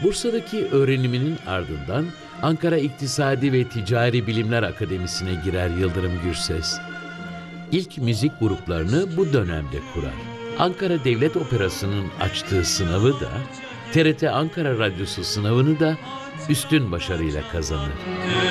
Bursa'daki öğreniminin ardından Ankara İktisadi ve Ticari Bilimler Akademisi'ne girer Yıldırım Gürses. İlk müzik gruplarını bu dönemde kurar. Ankara Devlet Operası'nın açtığı sınavı da, TRT Ankara Radyosu sınavını da üstün başarıyla kazanır.